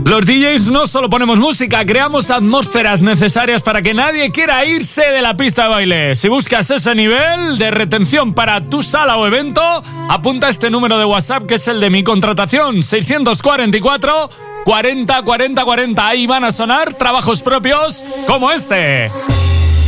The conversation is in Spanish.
Los DJs no solo ponemos música, creamos atmósferas necesarias para que nadie quiera irse de la pista de baile. Si buscas ese nivel de retención para tu sala o evento, apunta este número de WhatsApp que es el de mi contratación, 644 40 40 40. Ahí van a sonar trabajos propios como este.